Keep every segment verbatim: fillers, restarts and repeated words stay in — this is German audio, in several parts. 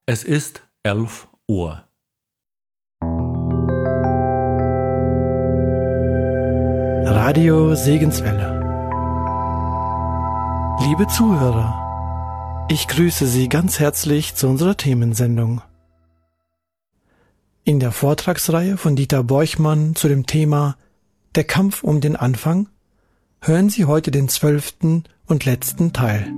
Es ist elf Uhr. Radio Segenswelle. Liebe Zuhörer, ich grüße Sie ganz herzlich zu unserer Themensendung. In der Vortragsreihe von Dieter Borchmann zu dem Thema Der Kampf um den Anfang hören Sie heute den zwölften und letzten Teil.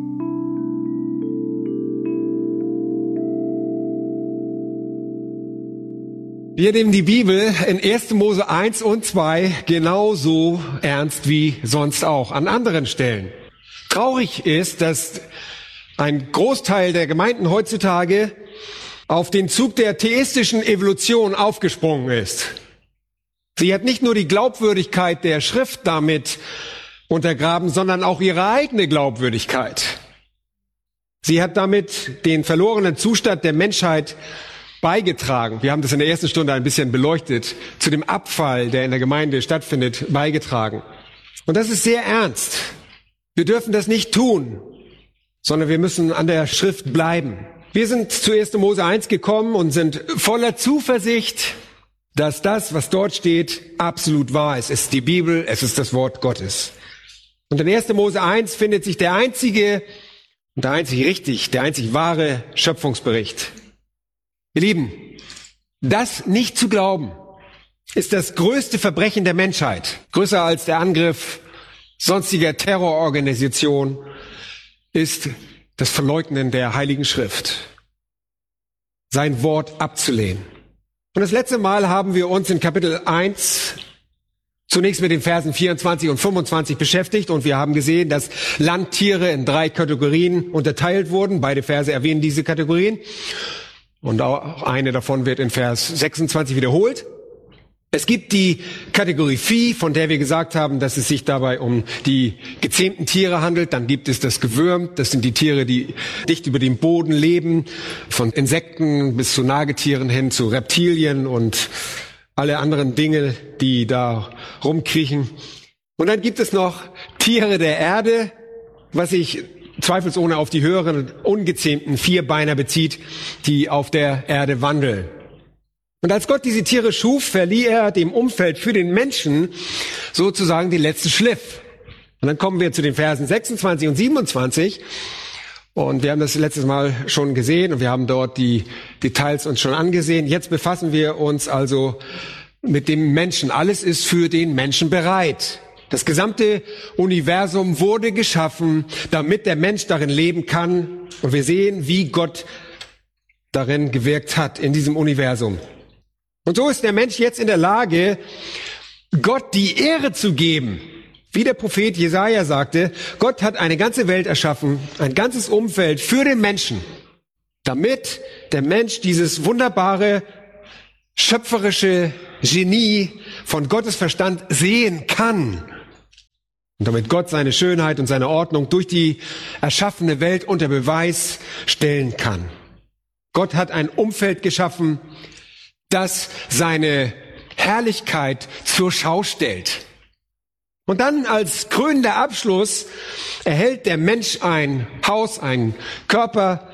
Wir nehmen die Bibel in erster Mose eins und zwei genauso ernst wie sonst auch an anderen Stellen. Traurig ist, dass ein Großteil der Gemeinden heutzutage auf den Zug der theistischen Evolution aufgesprungen ist. Sie hat nicht nur die Glaubwürdigkeit der Schrift damit untergraben, sondern auch ihre eigene Glaubwürdigkeit. Sie hat damit den verlorenen Zustand der Menschheit beigetragen. Wir haben das in der ersten Stunde ein bisschen beleuchtet, zu dem Abfall, der in der Gemeinde stattfindet, beigetragen. Und das ist sehr ernst. Wir dürfen das nicht tun, sondern wir müssen an der Schrift bleiben. Wir sind zu erster Mose eins gekommen und sind voller Zuversicht, dass das, was dort steht, absolut wahr ist. Es ist die Bibel, es ist das Wort Gottes. Und in erster Mose eins findet sich der einzige, und der einzig richtig, der einzig wahre Schöpfungsbericht. Ihr Lieben, das nicht zu glauben, ist das größte Verbrechen der Menschheit. Größer als der Angriff sonstiger Terrororganisationen ist das Verleugnen der Heiligen Schrift. Sein Wort abzulehnen. Und das letzte Mal haben wir uns in Kapitel eins zunächst mit den Versen vierundzwanzig und fünfundzwanzig beschäftigt und wir haben gesehen, dass Landtiere in drei Kategorien unterteilt wurden. Beide Verse erwähnen diese Kategorien. Und auch eine davon wird in Vers sechsundzwanzig wiederholt. Es gibt die Kategorie Vieh, von der wir gesagt haben, dass es sich dabei um die gezähmten Tiere handelt. Dann gibt es das Gewürm, das sind die Tiere, die dicht über dem Boden leben, von Insekten bis zu Nagetieren hin zu Reptilien und alle anderen Dinge, die da rumkriechen. Und dann gibt es noch Tiere der Erde, was sich zweifelsohne auf die höheren, ungezähmten Vierbeiner bezieht, die auf der Erde wandeln. Und als Gott diese Tiere schuf, verlieh er dem Umfeld für den Menschen sozusagen den letzten Schliff. Und dann kommen wir zu den Versen sechsundzwanzig und siebenundzwanzig. Und wir haben das letztes Mal schon gesehen und wir haben dort die Details uns schon angesehen. Jetzt befassen wir uns also mit dem Menschen. Alles ist für den Menschen bereit. Das gesamte Universum wurde geschaffen, damit der Mensch darin leben kann. Und wir sehen, wie Gott darin gewirkt hat, in diesem Universum. Und so ist der Mensch jetzt in der Lage, Gott die Ehre zu geben. Wie der Prophet Jesaja sagte, Gott hat eine ganze Welt erschaffen, ein ganzes Umfeld für den Menschen, damit der Mensch dieses wunderbare, schöpferische Genie von Gottes Verstand sehen kann. Und damit Gott seine Schönheit und seine Ordnung durch die erschaffene Welt unter Beweis stellen kann. Gott hat ein Umfeld geschaffen, das seine Herrlichkeit zur Schau stellt. Und dann als krönender Abschluss erhält der Mensch ein Haus, einen Körper,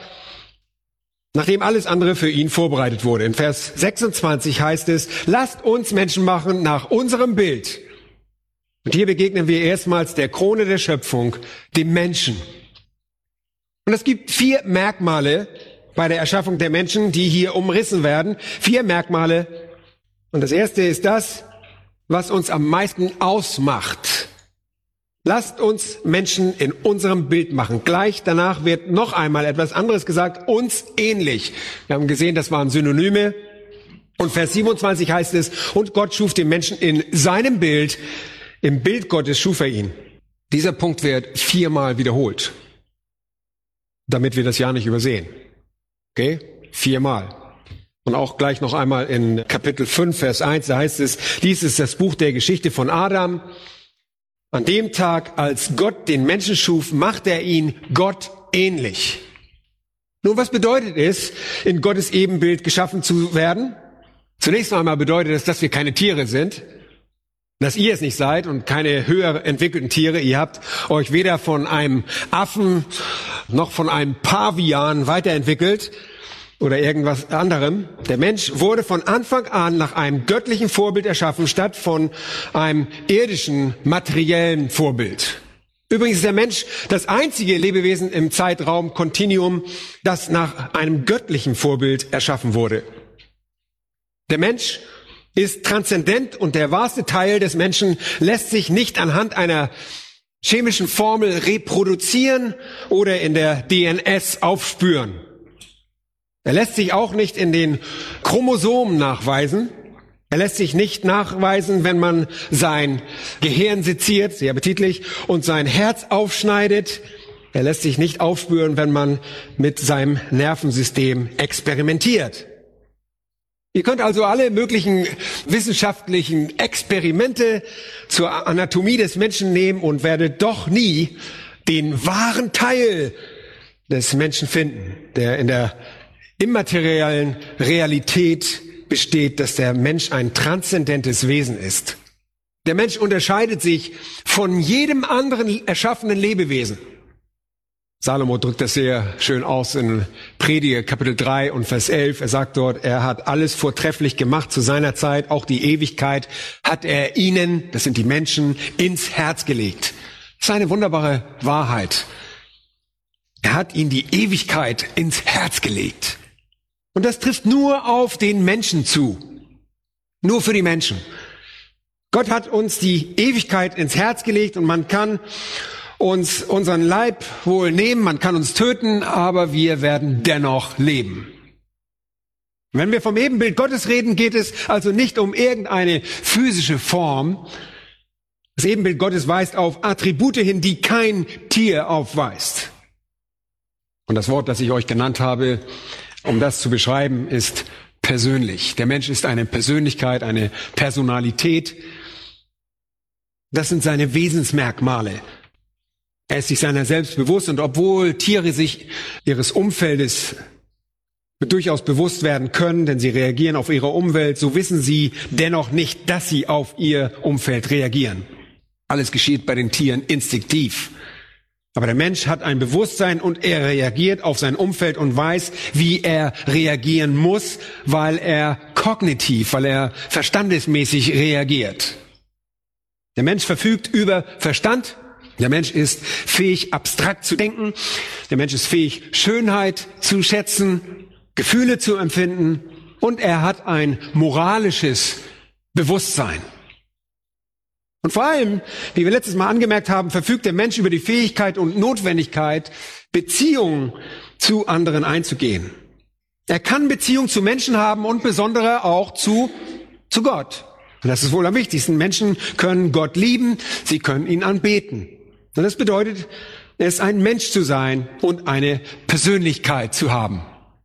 nachdem alles andere für ihn vorbereitet wurde. In Vers sechsundzwanzig heißt es, lasst uns Menschen machen nach unserem Bild. Und hier begegnen wir erstmals der Krone der Schöpfung, dem Menschen. Und es gibt vier Merkmale bei der Erschaffung der Menschen, die hier umrissen werden. Vier Merkmale. Und das erste ist das, was uns am meisten ausmacht. Lasst uns Menschen in unserem Bild machen. Gleich danach wird noch einmal etwas anderes gesagt, uns ähnlich. Wir haben gesehen, das waren Synonyme. Und Vers siebenundzwanzig heißt es, und Gott schuf den Menschen in seinem Bild. Im Bild Gottes schuf er ihn. Dieser Punkt wird viermal wiederholt, damit wir das ja nicht übersehen. Okay? Viermal. Und auch gleich noch einmal in Kapitel fünf, Vers eins, da heißt es, dies ist das Buch der Geschichte von Adam. An dem Tag, als Gott den Menschen schuf, machte er ihn Gott ähnlich. Nun, was bedeutet es, in Gottes Ebenbild geschaffen zu werden? Zunächst einmal bedeutet es, dass wir keine Tiere sind. Dass ihr es nicht seid und keine höher entwickelten Tiere. Ihr habt euch weder von einem Affen noch von einem Pavian weiterentwickelt. oder irgendwas anderem. Der Mensch wurde von Anfang an nach einem göttlichen Vorbild erschaffen, statt von einem irdischen, materiellen Vorbild. Übrigens ist der Mensch das einzige Lebewesen im Zeitraum Kontinuum, das nach einem göttlichen Vorbild erschaffen wurde. Der Mensch ist transzendent und der wahrste Teil des Menschen lässt sich nicht anhand einer chemischen Formel reproduzieren oder in der D N S aufspüren. Er lässt sich auch nicht in den Chromosomen nachweisen. Er lässt sich nicht nachweisen, wenn man sein Gehirn seziert, sehr appetitlich, und sein Herz aufschneidet. Er lässt sich nicht aufspüren, wenn man mit seinem Nervensystem experimentiert. Ihr könnt also alle möglichen wissenschaftlichen Experimente zur Anatomie des Menschen nehmen und werdet doch nie den wahren Teil des Menschen finden, der in der immateriellen Realität besteht, dass der Mensch ein transzendentes Wesen ist. Der Mensch unterscheidet sich von jedem anderen erschaffenen Lebewesen. Salomo drückt das sehr schön aus in Prediger Kapitel drei und Vers elf. Er sagt dort, er hat alles vortrefflich gemacht zu seiner Zeit, auch die Ewigkeit hat er ihnen, das sind die Menschen, ins Herz gelegt. Das ist eine wunderbare Wahrheit. Er hat ihnen die Ewigkeit ins Herz gelegt. Und das trifft nur auf den Menschen zu. Nur für die Menschen. Gott hat uns die Ewigkeit ins Herz gelegt und man kann uns unseren Leib wohl nehmen, man kann uns töten, aber wir werden dennoch leben. Wenn wir vom Ebenbild Gottes reden, geht es also nicht um irgendeine physische Form. Das Ebenbild Gottes weist auf Attribute hin, die kein Tier aufweist. Und das Wort, das ich euch genannt habe, um das zu beschreiben, ist persönlich. Der Mensch ist eine Persönlichkeit, eine Personalität. Das sind seine Wesensmerkmale. Er ist sich seiner selbst bewusst und obwohl Tiere sich ihres Umfeldes durchaus bewusst werden können, denn sie reagieren auf ihre Umwelt, so wissen sie dennoch nicht, dass sie auf ihr Umfeld reagieren. Alles geschieht bei den Tieren instinktiv. Aber der Mensch hat ein Bewusstsein und er reagiert auf sein Umfeld und weiß, wie er reagieren muss, weil er kognitiv, weil er verstandesmäßig reagiert. Der Mensch verfügt über Verstand. Der Mensch ist fähig, abstrakt zu denken. Der Mensch ist fähig, Schönheit zu schätzen, Gefühle zu empfinden. Und er hat ein moralisches Bewusstsein. Und vor allem, wie wir letztes Mal angemerkt haben, verfügt der Mensch über die Fähigkeit und Notwendigkeit, Beziehungen zu anderen einzugehen. Er kann Beziehungen zu Menschen haben und besondere auch zu, zu Gott. Und das ist wohl am wichtigsten. Menschen können Gott lieben, sie können ihn anbeten. Und das bedeutet, es ein Mensch zu sein und eine Persönlichkeit zu haben.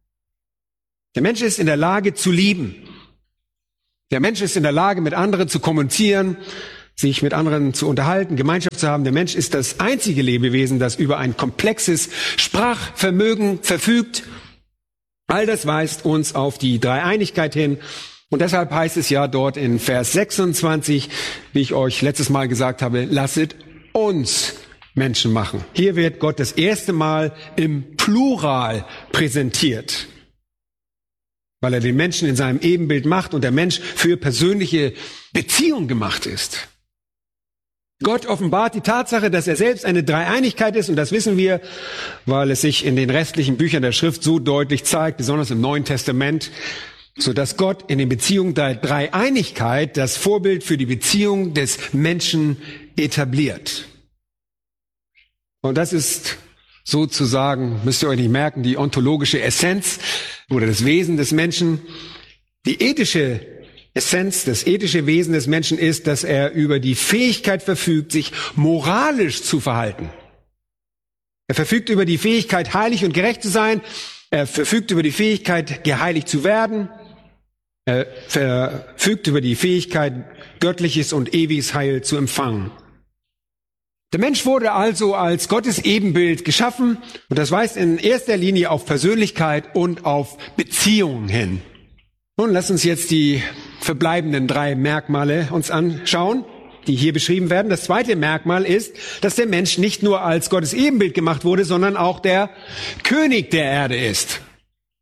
Der Mensch ist in der Lage zu lieben. Der Mensch ist in der Lage, mit anderen zu kommunizieren, sich mit anderen zu unterhalten, Gemeinschaft zu haben. Der Mensch ist das einzige Lebewesen, das über ein komplexes Sprachvermögen verfügt. All das weist uns auf die Dreieinigkeit hin. Und deshalb heißt es ja dort in Vers sechsundzwanzig, wie ich euch letztes Mal gesagt habe, lasset uns Menschen machen. Hier wird Gott das erste Mal im Plural präsentiert, weil er den Menschen in seinem Ebenbild macht und der Mensch für persönliche Beziehung gemacht ist. Gott offenbart die Tatsache, dass er selbst eine Dreieinigkeit ist und das wissen wir, weil es sich in den restlichen Büchern der Schrift so deutlich zeigt, besonders im Neuen Testament, so dass Gott in den Beziehungen der Dreieinigkeit das Vorbild für die Beziehung des Menschen etabliert. Und das ist sozusagen, müsst ihr euch nicht merken, die ontologische Essenz oder das Wesen des Menschen. Die ethische Essenz, das ethische Wesen des Menschen ist, dass er über die Fähigkeit verfügt, sich moralisch zu verhalten. Er verfügt über die Fähigkeit, heilig und gerecht zu sein. Er verfügt über die Fähigkeit, geheiligt zu werden. Er verfügt über die Fähigkeit, göttliches und ewiges Heil zu empfangen. Der Mensch wurde also als Gottes Ebenbild geschaffen und das weist in erster Linie auf Persönlichkeit und auf Beziehungen hin. Nun lass uns jetzt die verbleibenden drei Merkmale uns anschauen, die hier beschrieben werden. Das zweite Merkmal ist, dass der Mensch nicht nur als Gottes Ebenbild gemacht wurde, sondern auch der König der Erde ist.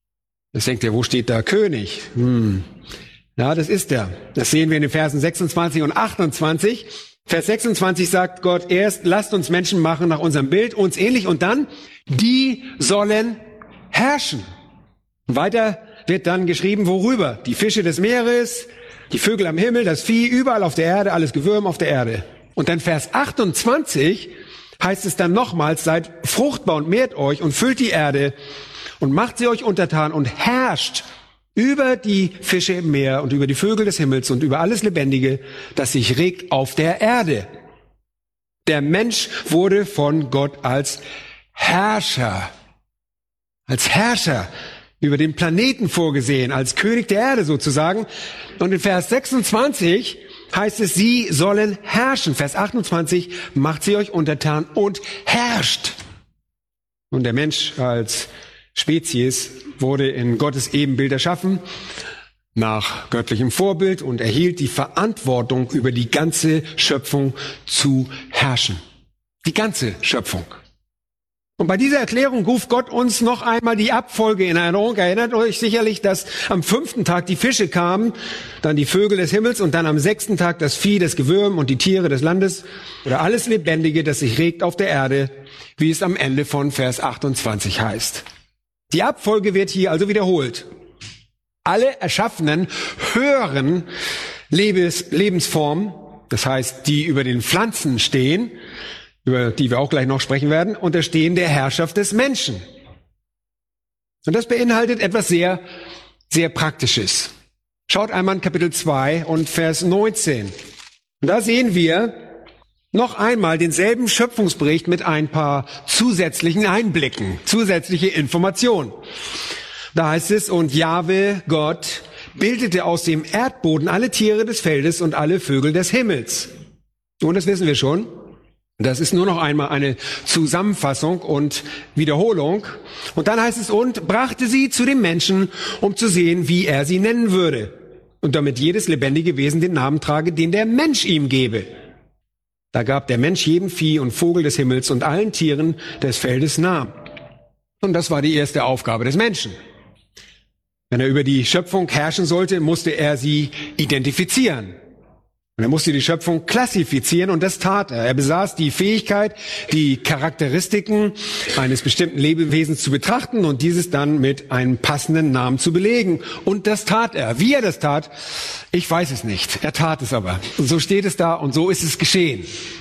Jetzt denkt ihr, wo steht da König? Hm. Ja, das ist er. Das sehen wir in den Versen sechsundzwanzig und achtundzwanzig. Vers sechsundzwanzig sagt Gott erst, lasst uns Menschen machen nach unserem Bild, uns ähnlich. Und dann, die sollen herrschen. Und weiter wird dann geschrieben, worüber? Die Fische des Meeres, die Vögel am Himmel, das Vieh, überall auf der Erde, alles Gewürm auf der Erde. Und dann Vers achtundzwanzig heißt es dann nochmals, seid fruchtbar und mehrt euch und füllt die Erde und macht sie euch untertan und herrscht über die Fische im Meer und über die Vögel des Himmels und über alles Lebendige, das sich regt auf der Erde. Der Mensch wurde von Gott als Herrscher, als Herrscher über den Planeten vorgesehen, als König der Erde sozusagen. Und in Vers sechsundzwanzig heißt es, sie sollen herrschen. Vers achtundzwanzig, macht sie euch untertan und herrscht. Und der Mensch als Spezies wurde in Gottes Ebenbild erschaffen, nach göttlichem Vorbild und erhielt die Verantwortung, über die ganze Schöpfung zu herrschen. Die ganze Schöpfung. Und bei dieser Erklärung ruft Gott uns noch einmal die Abfolge in Erinnerung. Erinnert euch sicherlich, dass am fünften Tag die Fische kamen, dann die Vögel des Himmels und dann am sechsten Tag das Vieh, das Gewürm und die Tiere des Landes oder alles Lebendige, das sich regt auf der Erde, wie es am Ende von Vers achtundzwanzig heißt. Die Abfolge wird hier also wiederholt. Alle erschaffenen höheren Lebens, Lebensformen, das heißt, die über den Pflanzen stehen, über die wir auch gleich noch sprechen werden, unterstehen der Herrschaft des Menschen. Und das beinhaltet etwas sehr, sehr Praktisches. Schaut einmal in Kapitel zwei und Vers neunzehn. Und da sehen wir noch einmal denselben Schöpfungsbericht mit ein paar zusätzlichen Einblicken, zusätzliche Informationen. Da heißt es, und Jahwe, Gott, bildete aus dem Erdboden alle Tiere des Feldes und alle Vögel des Himmels. Und das wissen wir schon. Das ist nur noch einmal eine Zusammenfassung und Wiederholung. Und dann heißt es, und brachte sie zu dem Menschen, um zu sehen, wie er sie nennen würde. Und damit jedes lebendige Wesen den Namen trage, den der Mensch ihm gebe. Da gab der Mensch jedem Vieh und Vogel des Himmels und allen Tieren des Feldes Namen. Und das war die erste Aufgabe des Menschen. Wenn er über die Schöpfung herrschen sollte, musste er sie identifizieren. Und er musste die Schöpfung klassifizieren und das tat er. Er besaß die Fähigkeit, die Charakteristiken eines bestimmten Lebewesens zu betrachten und dieses dann mit einem passenden Namen zu belegen. Und das tat er. Wie er das tat, ich weiß es nicht. Er tat es aber. Und so steht es da und so ist es geschehen.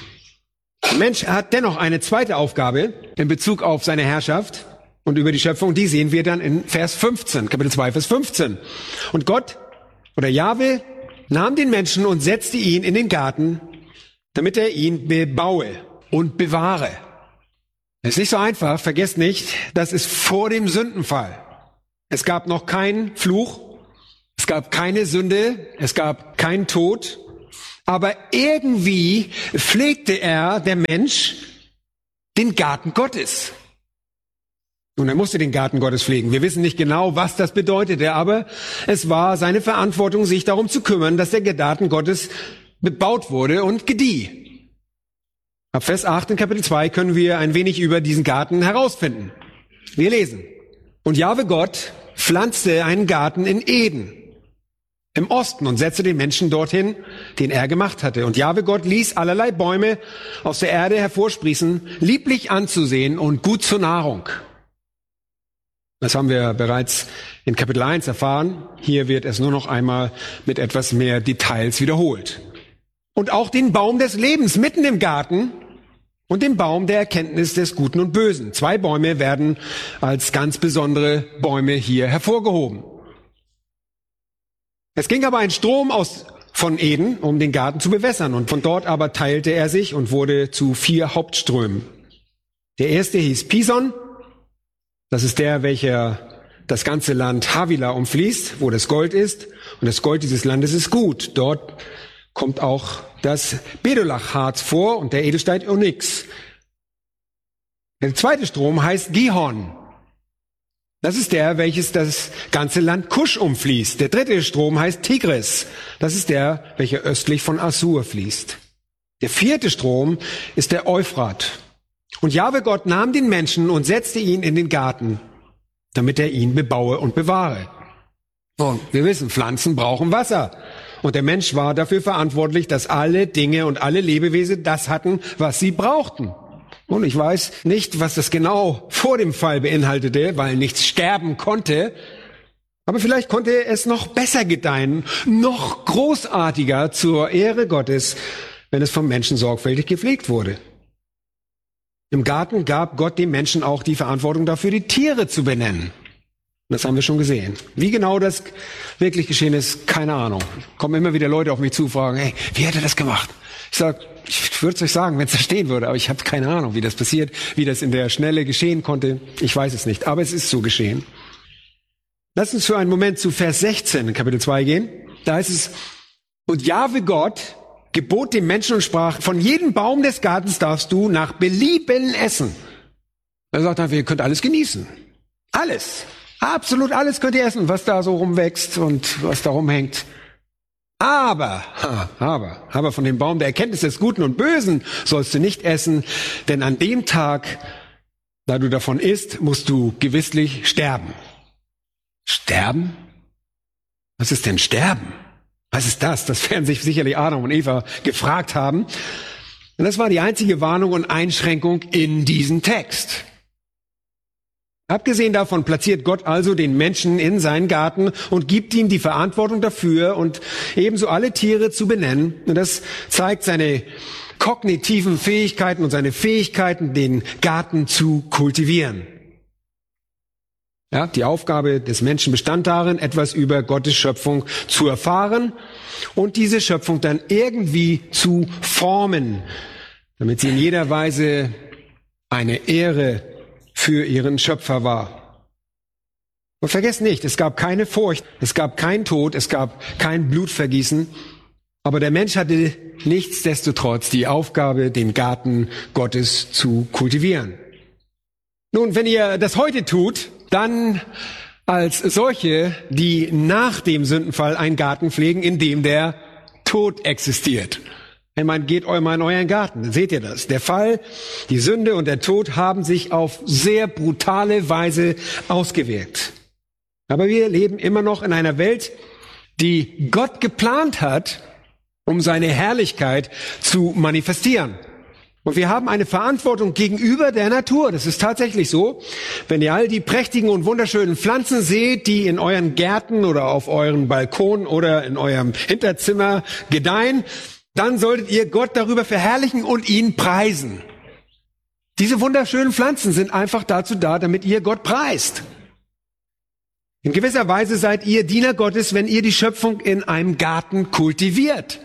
Der Mensch hat dennoch eine zweite Aufgabe in Bezug auf seine Herrschaft und über die Schöpfung. Die sehen wir dann in Vers fünfzehn, Kapitel zwei, Vers fünfzehn. Und Gott oder Jahwe nahm den Menschen und setzte ihn in den Garten, damit er ihn bebaue und bewahre. Es ist nicht so einfach, vergesst nicht, das ist vor dem Sündenfall. Es gab noch keinen Fluch, es gab keine Sünde, es gab keinen Tod, aber irgendwie pflegte er, der Mensch, den Garten Gottes. Und er musste den Garten Gottes pflegen. Wir wissen nicht genau, was das bedeutete, aber es war seine Verantwortung, sich darum zu kümmern, dass der Garten Gottes bebaut wurde und gedieh. Ab Vers acht in Kapitel zwei können wir ein wenig über diesen Garten herausfinden. Wir lesen. Und Jahwe Gott pflanzte einen Garten in Eden im Osten und setzte den Menschen dorthin, den er gemacht hatte. Und Jahwe Gott ließ allerlei Bäume aus der Erde hervorsprießen, lieblich anzusehen und gut zur Nahrung. Das haben wir bereits in Kapitel eins erfahren. Hier wird es nur noch einmal mit etwas mehr Details wiederholt. Und auch den Baum des Lebens mitten im Garten und den Baum der Erkenntnis des Guten und Bösen. Zwei Bäume werden als ganz besondere Bäume hier hervorgehoben. Es ging aber ein Strom aus von Eden, um den Garten zu bewässern. Und von dort aber teilte er sich und wurde zu vier Hauptströmen. Der erste hieß Pison. Das ist der, welcher das ganze Land Havila umfließt, wo das Gold ist. Und das Gold dieses Landes ist gut. Dort kommt auch das Bedolachharz vor und der Edelstein Onyx. Der zweite Strom heißt Gihon. Das ist der, welches das ganze Land Kusch umfließt. Der dritte Strom heißt Tigris. Das ist der, welcher östlich von Assur fließt. Der vierte Strom ist der Euphrat. Und Jahwe Gott nahm den Menschen und setzte ihn in den Garten, damit er ihn bebaue und bewahre. Und wir wissen, Pflanzen brauchen Wasser. Und der Mensch war dafür verantwortlich, dass alle Dinge und alle Lebewesen das hatten, was sie brauchten. Und ich weiß nicht, was das genau vor dem Fall beinhaltete, weil nichts sterben konnte. Aber vielleicht konnte es noch besser gedeihen, noch großartiger zur Ehre Gottes, wenn es vom Menschen sorgfältig gepflegt wurde. Im Garten gab Gott dem Menschen auch die Verantwortung dafür, die Tiere zu benennen. Das haben wir schon gesehen. Wie genau das wirklich geschehen ist, keine Ahnung. Kommen immer wieder Leute auf mich zu, fragen, hey, wie hat er das gemacht? Ich sage, ich würde es euch sagen, wenn es da stehen würde, aber ich habe keine Ahnung, wie das passiert, wie das in der Schnelle geschehen konnte. Ich weiß es nicht, aber es ist so geschehen. Lass uns für einen Moment zu Vers sechzehn in Kapitel zwei gehen. Da heißt es, und Jahwe Gott gebot dem Menschen und sprach, von jedem Baum des Gartens darfst du nach Belieben essen. Er sagt einfach, ihr könnt alles genießen. Alles. Absolut alles könnt ihr essen, was da so rumwächst und was da rumhängt. Aber, aber, aber von dem Baum der Erkenntnis des Guten und Bösen sollst du nicht essen, denn an dem Tag, da du davon isst, musst du gewisslich sterben. Sterben? Was ist denn Sterben? Was ist das? Das werden sich sicherlich Adam und Eva gefragt haben. Und das war die einzige Warnung und Einschränkung in diesem Text. Abgesehen davon platziert Gott also den Menschen in seinen Garten und gibt ihm die Verantwortung dafür und ebenso alle Tiere zu benennen. Und das zeigt seine kognitiven Fähigkeiten und seine Fähigkeiten, den Garten zu kultivieren. Ja, die Aufgabe des Menschen bestand darin, etwas über Gottes Schöpfung zu erfahren und diese Schöpfung dann irgendwie zu formen, damit sie in jeder Weise eine Ehre für ihren Schöpfer war. Und vergesst nicht, es gab keine Furcht, es gab keinen Tod, es gab kein Blutvergießen, aber der Mensch hatte nichtsdestotrotz die Aufgabe, den Garten Gottes zu kultivieren. Nun, wenn ihr das heute tut, dann als solche, die nach dem Sündenfall einen Garten pflegen, in dem der Tod existiert. Ich meine, geht mal in euren Garten, dann seht ihr das. Der Fall, die Sünde und der Tod haben sich auf sehr brutale Weise ausgewirkt. Aber wir leben immer noch in einer Welt, die Gott geplant hat, um seine Herrlichkeit zu manifestieren. Und wir haben eine Verantwortung gegenüber der Natur. Das ist tatsächlich so. Wenn ihr all die prächtigen und wunderschönen Pflanzen seht, die in euren Gärten oder auf euren Balkon oder in eurem Hinterzimmer gedeihen, dann solltet ihr Gott darüber verherrlichen und ihn preisen. Diese wunderschönen Pflanzen sind einfach dazu da, damit ihr Gott preist. In gewisser Weise seid ihr Diener Gottes, wenn ihr die Schöpfung in einem Garten kultiviert.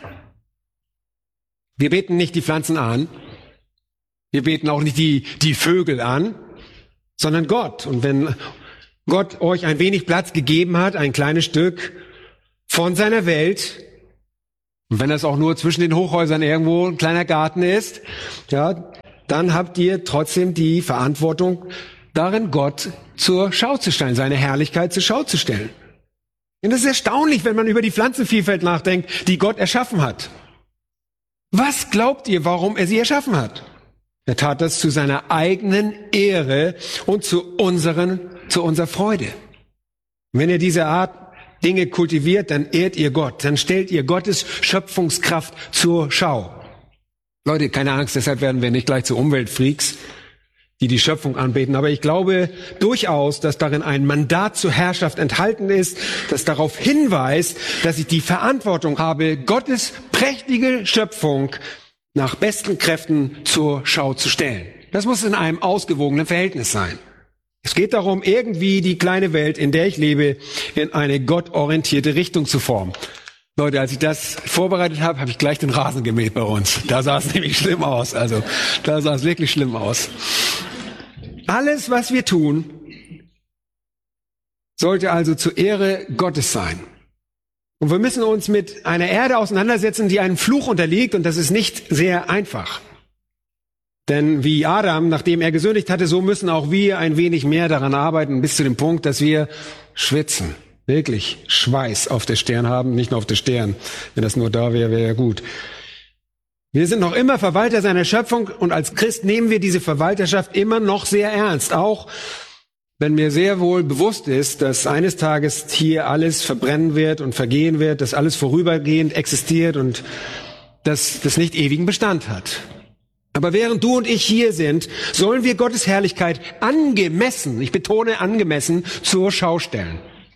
Wir beten nicht die Pflanzen an. Wir beten auch nicht die, die Vögel an, sondern Gott. Und wenn Gott euch ein wenig Platz gegeben hat, ein kleines Stück von seiner Welt, und wenn das auch nur zwischen den Hochhäusern irgendwo ein kleiner Garten ist, ja, dann habt ihr trotzdem die Verantwortung, darin Gott zur Schau zu stellen, seine Herrlichkeit zur Schau zu stellen. Und das ist erstaunlich, wenn man über die Pflanzenvielfalt nachdenkt, die Gott erschaffen hat. Was glaubt ihr, warum er sie erschaffen hat? Er tat das zu seiner eigenen Ehre und zu unseren, zu unserer Freude. Und wenn ihr diese Art Dinge kultiviert, dann ehrt ihr Gott, dann stellt ihr Gottes Schöpfungskraft zur Schau. Leute, keine Angst, deshalb werden wir nicht gleich zu Umweltfreaks, die die Schöpfung anbeten. Aber ich glaube durchaus, dass darin ein Mandat zur Herrschaft enthalten ist, das darauf hinweist, dass ich die Verantwortung habe, Gottes prächtige Schöpfung nach besten Kräften zur Schau zu stellen. Das muss in einem ausgewogenen Verhältnis sein. Es geht darum, irgendwie die kleine Welt, in der ich lebe, in eine gottorientierte Richtung zu formen. Leute, als ich das vorbereitet habe, habe ich gleich den Rasen gemäht bei uns. Da sah es nämlich schlimm aus. Also, da sah es wirklich schlimm aus. Alles, was wir tun, sollte also zur Ehre Gottes sein. Und wir müssen uns mit einer Erde auseinandersetzen, die einem Fluch unterliegt, und das ist nicht sehr einfach. Denn wie Adam, nachdem er gesündigt hatte, so müssen auch wir ein wenig mehr daran arbeiten, bis zu dem Punkt, dass wir schwitzen. Wirklich Schweiß auf der Stirn haben, nicht nur auf der Stirn. Wenn das nur da wäre, wäre ja gut. Wir sind noch immer Verwalter seiner Schöpfung, und als Christ nehmen wir diese Verwalterschaft immer noch sehr ernst. Auch wenn mir sehr wohl bewusst ist, dass eines Tages hier alles verbrennen wird und vergehen wird, dass alles vorübergehend existiert und dass das nicht ewigen Bestand hat. Aber während du und ich hier sind, sollen wir Gottes Herrlichkeit angemessen, ich betone angemessen, zur Schau stellen.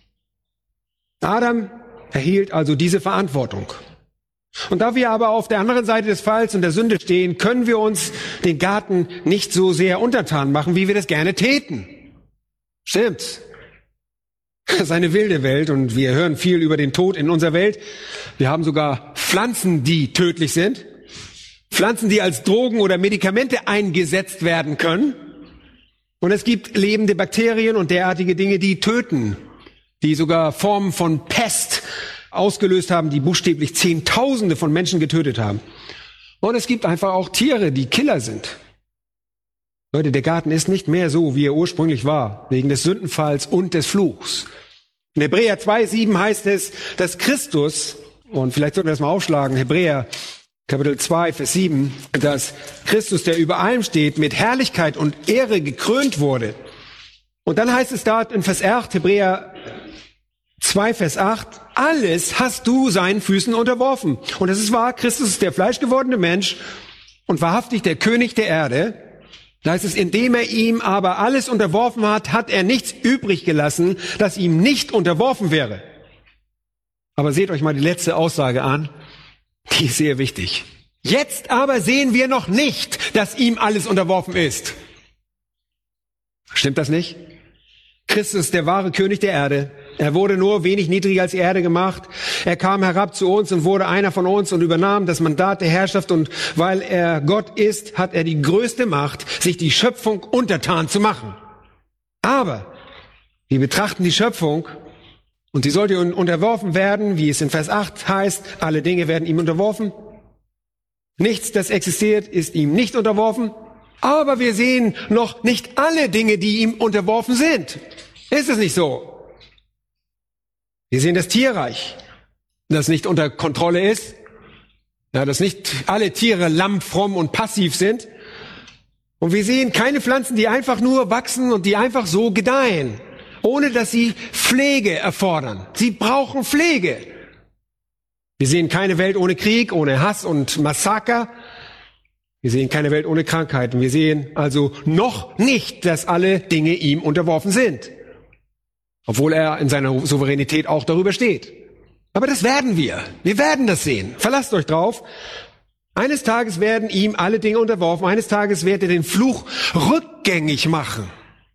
Adam erhielt also diese Verantwortung. Und da wir aber auf der anderen Seite des Falls und der Sünde stehen, können wir uns den Garten nicht so sehr untertan machen, wie wir das gerne täten. Stimmt. Das ist eine wilde Welt und wir hören viel über den Tod in unserer Welt. Wir haben sogar Pflanzen, die tödlich sind. Pflanzen, die als Drogen oder Medikamente eingesetzt werden können. Und es gibt lebende Bakterien und derartige Dinge, die töten, die sogar Formen von Pest ausgelöst haben, die buchstäblich Zehntausende von Menschen getötet haben. Und es gibt einfach auch Tiere, die Killer sind. Leute, der Garten ist nicht mehr so, wie er ursprünglich war, wegen des Sündenfalls und des Fluchs. In Hebräer zwei sieben heißt es, dass Christus, und vielleicht sollten wir das mal aufschlagen, Hebräer Kapitel zwei, Vers sieben, dass Christus, der über allem steht, mit Herrlichkeit und Ehre gekrönt wurde. Und dann heißt es da in Vers acht, Hebräer zwei, Vers acht, alles hast du seinen Füßen unterworfen. Und es ist wahr, Christus ist der fleischgewordene Mensch und wahrhaftig der König der Erde. Da heißt es, indem er ihm aber alles unterworfen hat, hat er nichts übrig gelassen, das ihm nicht unterworfen wäre. Aber seht euch mal die letzte Aussage an, die ist sehr wichtig. Jetzt aber sehen wir noch nicht, dass ihm alles unterworfen ist. Stimmt das nicht? Christus, der wahre König der Erde, er wurde nur wenig niedriger als die Erde gemacht. Er kam herab zu uns und wurde einer von uns und übernahm das Mandat der Herrschaft. Und weil er Gott ist, hat er die größte Macht, sich die Schöpfung untertan zu machen. Aber wir betrachten die Schöpfung und sie sollte unterworfen werden, wie es in Vers acht heißt, alle Dinge werden ihm unterworfen. Nichts, das existiert, ist ihm nicht unterworfen. Aber wir sehen noch nicht alle Dinge, die ihm unterworfen sind. Ist es nicht so? Wir sehen das Tierreich, das nicht unter Kontrolle ist, ja, dass nicht alle Tiere lamm, fromm und passiv sind. Und wir sehen keine Pflanzen, die einfach nur wachsen und die einfach so gedeihen, ohne dass sie Pflege erfordern. Sie brauchen Pflege. Wir sehen keine Welt ohne Krieg, ohne Hass und Massaker. Wir sehen keine Welt ohne Krankheiten. Wir sehen also noch nicht, dass alle Dinge ihm unterworfen sind. Obwohl er in seiner Souveränität auch darüber steht. Aber das werden wir. Wir werden das sehen. Verlasst euch drauf. Eines Tages werden ihm alle Dinge unterworfen. Eines Tages wird er den Fluch rückgängig machen.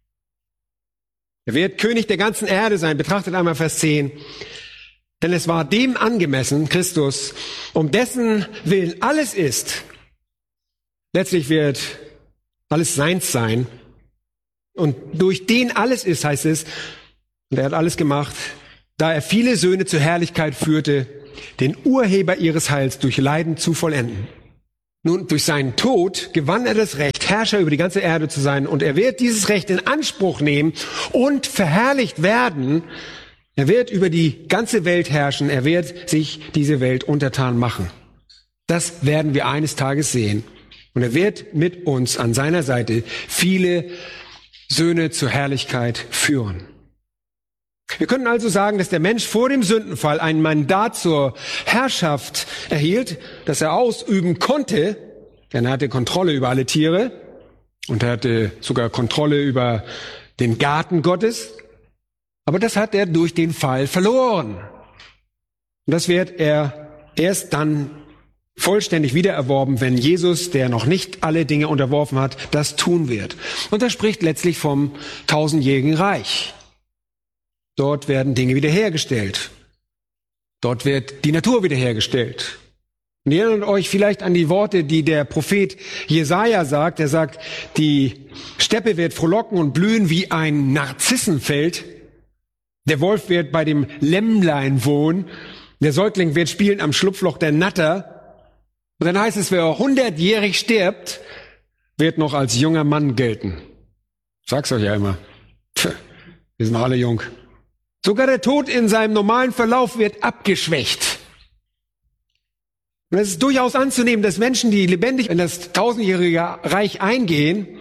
Er wird König der ganzen Erde sein. Betrachtet einmal Vers zehn. Denn es war dem angemessen, Christus, um dessen Willen alles ist. Letztlich wird alles seins sein. Und durch den alles ist, heißt es, und er hat alles gemacht, da er viele Söhne zur Herrlichkeit führte, den Urheber ihres Heils durch Leiden zu vollenden. Nun, durch seinen Tod gewann er das Recht, Herrscher über die ganze Erde zu sein. Und er wird dieses Recht in Anspruch nehmen und verherrlicht werden. Er wird über die ganze Welt herrschen. Er wird sich diese Welt untertan machen. Das werden wir eines Tages sehen. Und er wird mit uns an seiner Seite viele Söhne zur Herrlichkeit führen. Wir können also sagen, dass der Mensch vor dem Sündenfall ein Mandat zur Herrschaft erhielt, das er ausüben konnte, denn er hatte Kontrolle über alle Tiere und er hatte sogar Kontrolle über den Garten Gottes, aber das hat er durch den Fall verloren. Und das wird er erst dann vollständig wiedererworben, wenn Jesus, der noch nicht alle Dinge unterworfen hat, das tun wird. Und er spricht letztlich vom tausendjährigen Reich. Dort werden Dinge wiederhergestellt. Dort wird die Natur wiederhergestellt. Und ihr erinnert euch vielleicht an die Worte, die der Prophet Jesaja sagt. Er sagt, die Steppe wird frohlocken und blühen wie ein Narzissenfeld. Der Wolf wird bei dem Lämmlein wohnen. Der Säugling wird spielen am Schlupfloch der Natter. Und dann heißt es, wer hundertjährig stirbt, wird noch als junger Mann gelten. Sag's euch ja immer. Pff, wir sind alle jung. Sogar der Tod in seinem normalen Verlauf wird abgeschwächt. Und es ist durchaus anzunehmen, dass Menschen, die lebendig in das tausendjährige Reich eingehen,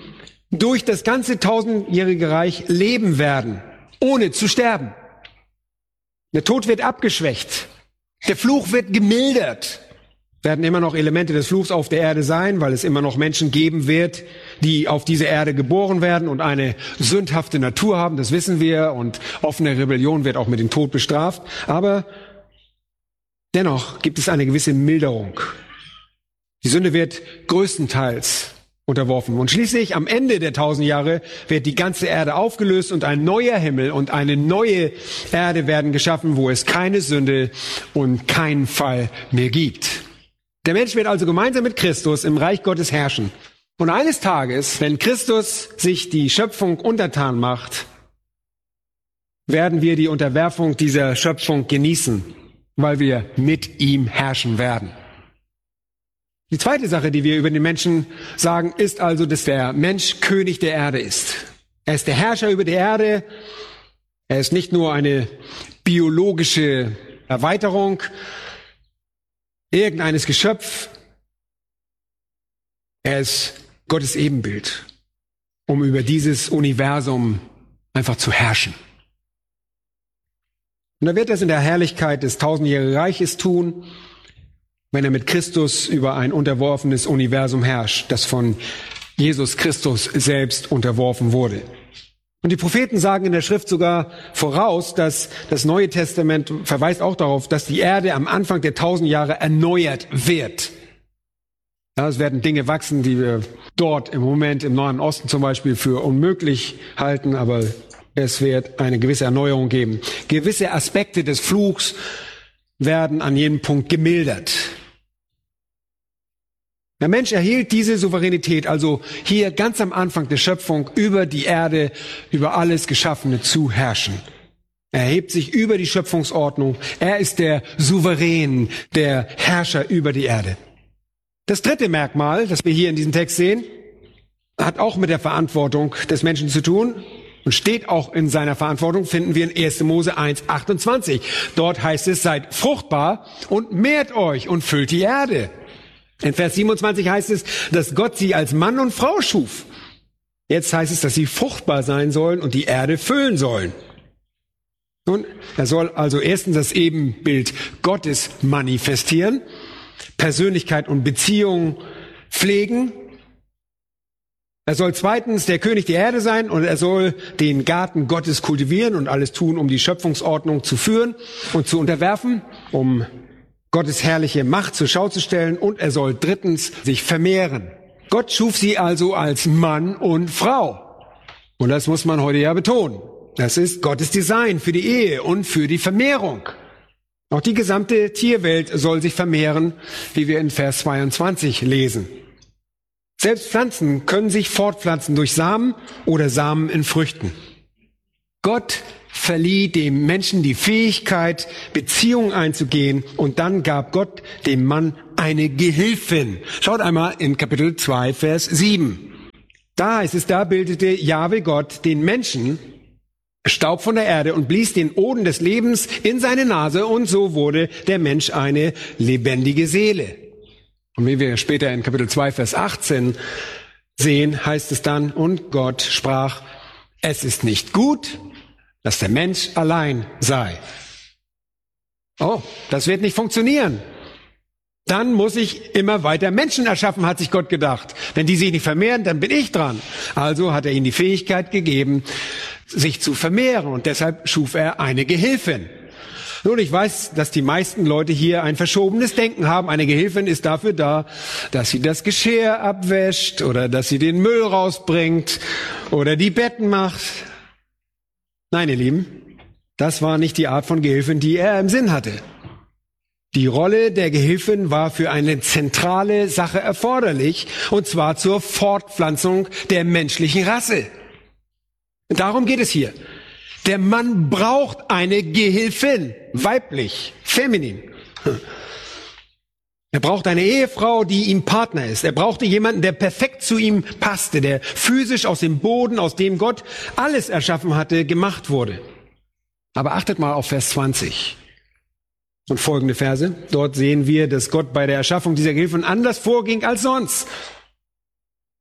durch das ganze tausendjährige Reich leben werden, ohne zu sterben. Der Tod wird abgeschwächt. Der Fluch wird gemildert. Werden immer noch Elemente des Fluchs auf der Erde sein, weil es immer noch Menschen geben wird, die auf diese Erde geboren werden und eine sündhafte Natur haben, das wissen wir, und offene Rebellion wird auch mit dem Tod bestraft. Aber dennoch gibt es eine gewisse Milderung. Die Sünde wird größtenteils unterworfen. Und schließlich am Ende der tausend Jahre wird die ganze Erde aufgelöst und ein neuer Himmel und eine neue Erde werden geschaffen, wo es keine Sünde und keinen Fall mehr gibt. Der Mensch wird also gemeinsam mit Christus im Reich Gottes herrschen. Und eines Tages, wenn Christus sich die Schöpfung untertan macht, werden wir die Unterwerfung dieser Schöpfung genießen, weil wir mit ihm herrschen werden. Die zweite Sache, die wir über den Menschen sagen, ist also, dass der Mensch König der Erde ist. Er ist der Herrscher über die Erde. Er ist nicht nur eine biologische Erweiterung irgendeines Geschöpf. Er ist Gottes Ebenbild, um über dieses Universum einfach zu herrschen. Und er wird das in der Herrlichkeit des tausendjährigen Reiches tun, wenn er mit Christus über ein unterworfenes Universum herrscht, das von Jesus Christus selbst unterworfen wurde. Und die Propheten sagen in der Schrift sogar voraus, dass das Neue Testament verweist auch darauf, dass die Erde am Anfang der tausend Jahre erneuert wird. Ja, es werden Dinge wachsen, die wir dort im Moment im Nahen Osten zum Beispiel für unmöglich halten, aber es wird eine gewisse Erneuerung geben. Gewisse Aspekte des Fluchs werden an jedem Punkt gemildert. Der Mensch erhielt diese Souveränität, also hier ganz am Anfang der Schöpfung über die Erde, über alles Geschaffene zu herrschen. Er hebt sich über die Schöpfungsordnung. Er ist der Souverän, der Herrscher über die Erde. Das dritte Merkmal, das wir hier in diesem Text sehen, hat auch mit der Verantwortung des Menschen zu tun und steht auch in seiner Verantwortung, finden wir in erster Mose eins, achtundzwanzig. Dort heißt es, seid fruchtbar und mehrt euch und füllt die Erde. In Vers siebenundzwanzig heißt es, dass Gott sie als Mann und Frau schuf. Jetzt heißt es, dass sie fruchtbar sein sollen und die Erde füllen sollen. Nun, er soll also erstens das Ebenbild Gottes manifestieren, Persönlichkeit und Beziehung pflegen. Er soll zweitens der König der Erde sein und er soll den Garten Gottes kultivieren und alles tun, um die Schöpfungsordnung zu führen und zu unterwerfen, um Gottes herrliche Macht zur Schau zu stellen, und er soll drittens sich vermehren. Gott schuf sie also als Mann und Frau. Und das muss man heute ja betonen. Das ist Gottes Design für die Ehe und für die Vermehrung. Auch die gesamte Tierwelt soll sich vermehren, wie wir in Vers zweiundzwanzig lesen. Selbst Pflanzen können sich fortpflanzen durch Samen oder Samen in Früchten. Gott verlieh dem Menschen die Fähigkeit, Beziehungen einzugehen, und dann gab Gott dem Mann eine Gehilfin. Schaut einmal in Kapitel zwei, Vers sieben. Da heißt es, da bildete Jahwe Gott den Menschen Staub von der Erde und blies den Odem des Lebens in seine Nase, und so wurde der Mensch eine lebendige Seele. Und wie wir später in Kapitel zwei, Vers achtzehn sehen, heißt es dann, und Gott sprach, es ist nicht gut, dass der Mensch allein sei. Oh, das wird nicht funktionieren. Dann muss ich immer weiter Menschen erschaffen, hat sich Gott gedacht. Wenn die sich nicht vermehren, dann bin ich dran. Also hat er ihnen die Fähigkeit gegeben, sich zu vermehren, und deshalb schuf er eine Gehilfin. Nun, ich weiß, dass die meisten Leute hier ein verschobenes Denken haben. Eine Gehilfin ist dafür da, dass sie das Geschirr abwäscht oder dass sie den Müll rausbringt oder die Betten macht. Nein, ihr Lieben, das war nicht die Art von Gehilfin, die er im Sinn hatte. Die Rolle der Gehilfin war für eine zentrale Sache erforderlich, und zwar zur Fortpflanzung der menschlichen Rasse. Darum geht es hier. Der Mann braucht eine Gehilfin, weiblich, feminin. Er braucht eine Ehefrau, die ihm Partner ist. Er brauchte jemanden, der perfekt zu ihm passte, der physisch aus dem Boden, aus dem Gott alles erschaffen hatte, gemacht wurde. Aber achtet mal auf Vers zwanzig und folgende Verse. Dort sehen wir, dass Gott bei der Erschaffung dieser Gehilfin anders vorging als sonst.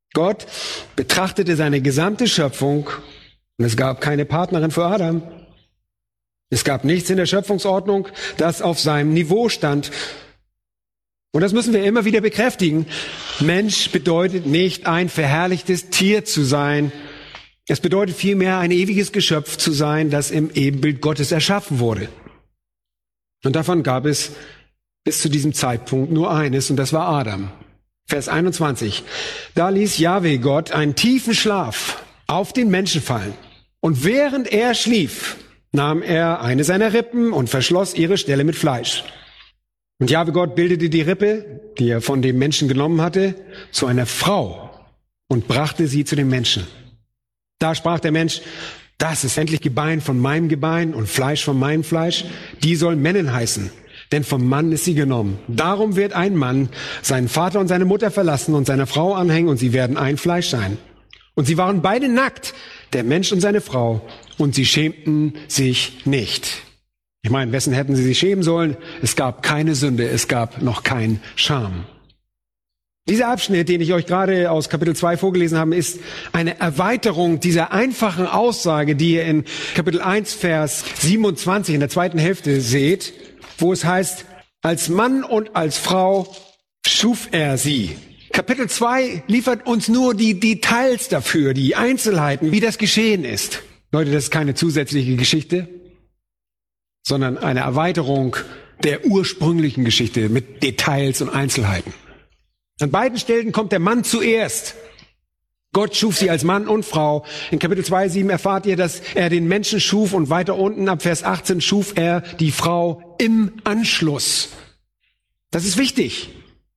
Gott betrachtete seine gesamte Schöpfung und es gab keine Partnerin für Adam. Es gab nichts in der Schöpfungsordnung, das auf seinem Niveau stand. Und das müssen wir immer wieder bekräftigen. Mensch bedeutet nicht, ein verherrlichtes Tier zu sein. Es bedeutet vielmehr, ein ewiges Geschöpf zu sein, das im Ebenbild Gottes erschaffen wurde. Und davon gab es bis zu diesem Zeitpunkt nur eines, und das war Adam. Vers einundzwanzig. Da ließ Jahwe Gott einen tiefen Schlaf auf den Menschen fallen. Und während er schlief, nahm er eine seiner Rippen und verschloss ihre Stelle mit Fleisch. Und Jahwe Gott bildete die Rippe, die er von dem Menschen genommen hatte, zu einer Frau und brachte sie zu dem Menschen. Da sprach der Mensch, das ist endlich Gebein von meinem Gebein und Fleisch von meinem Fleisch. Die soll Männin heißen, denn vom Mann ist sie genommen. Darum wird ein Mann seinen Vater und seine Mutter verlassen und seiner Frau anhängen und sie werden ein Fleisch sein. Und sie waren beide nackt, der Mensch und seine Frau, und sie schämten sich nicht. Ich meine, wessen hätten sie sich schämen sollen? Es gab keine Sünde, es gab noch kein Scham. Dieser Abschnitt, den ich euch gerade aus Kapitel zwei vorgelesen habe, ist eine Erweiterung dieser einfachen Aussage, die ihr in Kapitel eins, Vers siebenundzwanzig in der zweiten Hälfte seht, wo es heißt, als Mann und als Frau schuf er sie. Kapitel zwei liefert uns nur die Details dafür, die Einzelheiten, wie das geschehen ist. Leute, das ist keine zusätzliche Geschichte, sondern eine Erweiterung der ursprünglichen Geschichte mit Details und Einzelheiten. An beiden Stellen kommt der Mann zuerst. Gott schuf sie als Mann und Frau. In Kapitel zwei, sieben erfahrt ihr, dass er den Menschen schuf und weiter unten ab Vers achtzehn schuf er die Frau im Anschluss. Das ist wichtig.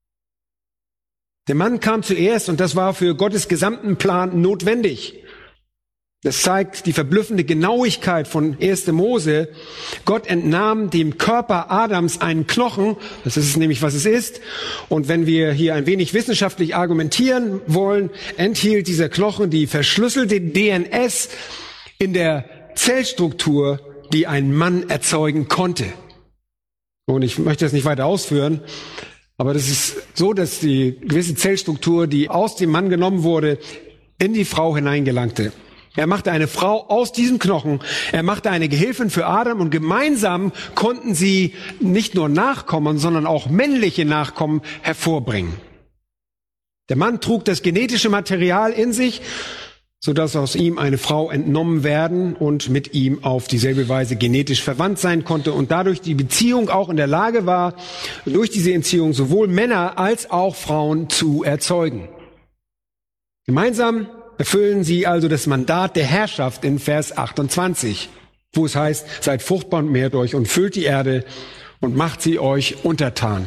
Der Mann kam zuerst und das war für Gottes gesamten Plan notwendig. Das zeigt die verblüffende Genauigkeit von erster Mose. Gott entnahm dem Körper Adams einen Knochen, das ist nämlich, was es ist. Und wenn wir hier ein wenig wissenschaftlich argumentieren wollen, enthielt dieser Knochen die verschlüsselte D N S in der Zellstruktur, die ein Mann erzeugen konnte. Und ich möchte das nicht weiter ausführen, aber das ist so, dass die gewisse Zellstruktur, die aus dem Mann genommen wurde, in die Frau hineingelangte. Er machte eine Frau aus diesem Knochen. Er machte eine Gehilfin für Adam und gemeinsam konnten sie nicht nur Nachkommen, sondern auch männliche Nachkommen hervorbringen. Der Mann trug das genetische Material in sich, sodass aus ihm eine Frau entnommen werden und mit ihm auf dieselbe Weise genetisch verwandt sein konnte und dadurch die Beziehung auch in der Lage war, durch diese Entziehung sowohl Männer als auch Frauen zu erzeugen. Gemeinsam erfüllen sie also das Mandat der Herrschaft in Vers achtundzwanzig, wo es heißt, seid fruchtbar und mehrt euch und füllt die Erde und macht sie euch untertan.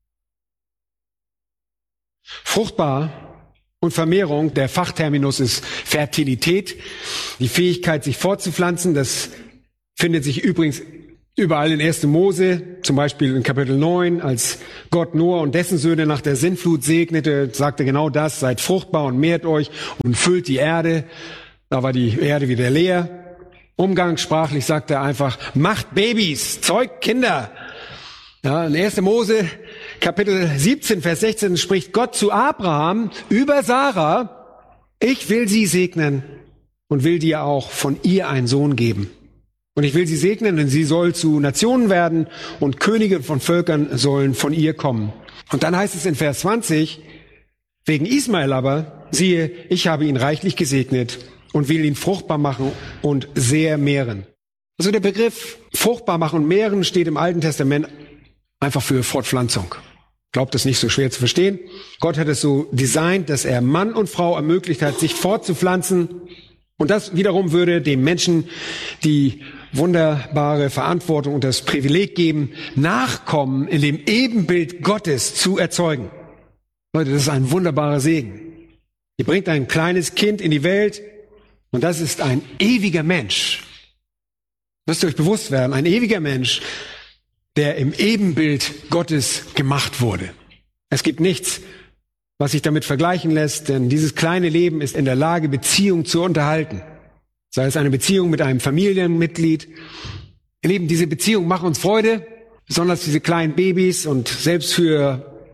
Fruchtbar und Vermehrung, der Fachterminus ist Fertilität, die Fähigkeit, sich fortzupflanzen. Das findet sich übrigens überall in erster Mose, zum Beispiel in Kapitel neun, als Gott Noah und dessen Söhne nach der Sintflut segnete, sagte genau das, seid fruchtbar und mehrt euch und füllt die Erde. Da war die Erde wieder leer. Umgangssprachlich sagt er einfach, macht Babys, zeugt Kinder. Ja, in erster Mose, Kapitel siebzehn, Vers sechzehn spricht Gott zu Abraham über Sarah, ich will sie segnen und will dir auch von ihr einen Sohn geben. Und ich will sie segnen, denn sie soll zu Nationen werden und Könige von Völkern sollen von ihr kommen. Und dann heißt es in Vers zwanzig, wegen Ismael aber, siehe, ich habe ihn reichlich gesegnet und will ihn fruchtbar machen und sehr mehren. Also der Begriff fruchtbar machen und mehren steht im Alten Testament einfach für Fortpflanzung. Glaubt es nicht so schwer zu verstehen. Gott hat es so designt, dass er Mann und Frau ermöglicht hat, sich fortzupflanzen. Und das wiederum würde dem Menschen die wunderbare Verantwortung und das Privileg geben, Nachkommen in dem Ebenbild Gottes zu erzeugen. Leute, das ist ein wunderbarer Segen. Ihr bringt ein kleines Kind in die Welt und das ist ein ewiger Mensch. Müsst ihr euch bewusst werden, ein ewiger Mensch, der im Ebenbild Gottes gemacht wurde. Es gibt nichts, was sich damit vergleichen lässt, denn dieses kleine Leben ist in der Lage, Beziehung zu unterhalten. Sei es eine Beziehung mit einem Familienmitglied. Ihr Lieben, diese Beziehungen machen uns Freude, besonders diese kleinen Babys und selbst für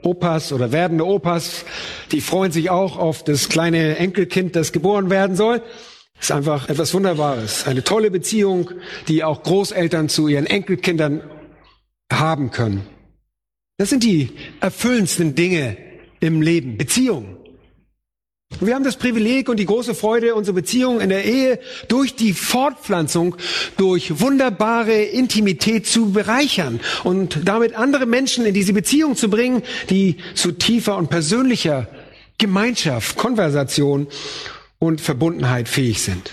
Opas oder werdende Opas, die freuen sich auch auf das kleine Enkelkind, das geboren werden soll. Das ist einfach etwas Wunderbares. Eine tolle Beziehung, die auch Großeltern zu ihren Enkelkindern haben können. Das sind die erfüllendsten Dinge im Leben, Beziehungen. Und wir haben das Privileg und die große Freude, unsere Beziehung in der Ehe durch die Fortpflanzung, durch wunderbare Intimität zu bereichern und damit andere Menschen in diese Beziehung zu bringen, die zu tiefer und persönlicher Gemeinschaft, Konversation und Verbundenheit fähig sind.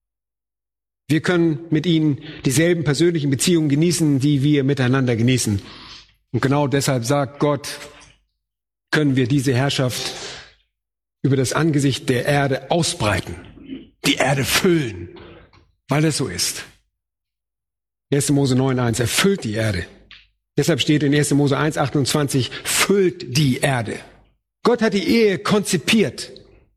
Wir können mit ihnen dieselben persönlichen Beziehungen genießen, die wir miteinander genießen. Und genau deshalb sagt Gott, können wir diese Herrschaft über das Angesicht der Erde ausbreiten, die Erde füllen, weil es so ist. erster Mose neun eins, erfüllt die Erde. Deshalb steht in erster Mose eins achtundzwanzig, füllt die Erde. Gott hat die Ehe konzipiert.